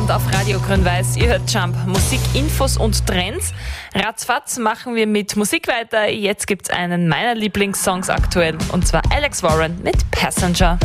Abend auf Radio Grün-Weiß. Ihr hört Jump. Musik, Infos und Trends. Ratzfatz machen wir mit Musik weiter. Jetzt gibt's einen meiner Lieblingssongs aktuell. Und zwar Alex Warren mit Passenger.